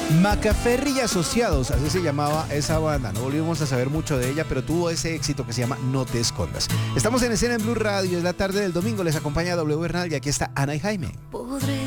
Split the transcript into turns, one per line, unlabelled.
Macaferri y Asociados, así se llamaba esa banda. No volvimos a saber mucho de ella, pero tuvo ese éxito que se llama No te escondas. Estamos en Escena en Blue Radio, es la tarde del domingo, les acompaña W Bernal y aquí está Ana y Jaime.